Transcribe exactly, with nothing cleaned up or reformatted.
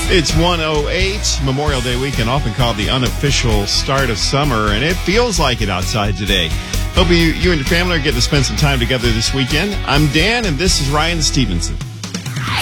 It's one oh eight, Memorial Day weekend, often called the unofficial start of summer, and it feels like it outside today. Hope you, you and your family are getting to spend some time together this weekend. I'm Dan, and this is Ryan Stevenson.